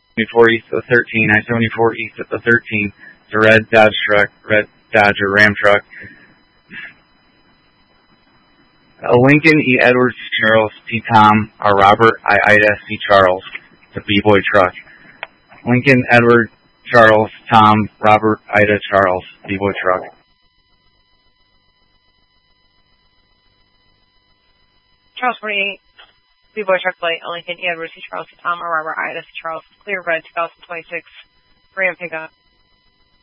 74 east of the 13, I-74 east of the 13. It's a red Dodge truck, red Dodge or Ram truck. A Lincoln E. Edwards Charles T. Tom or Robert I. Ida C. Charles. It's a B-boy truck. Lincoln Edward Charles Tom Robert Ida Charles B-boy truck. Charles 48, B-boy truck plate, Lincoln E. Edwards C. Charles Tom or Robert Ida C. Charles, clear red 2026 Ram pickup.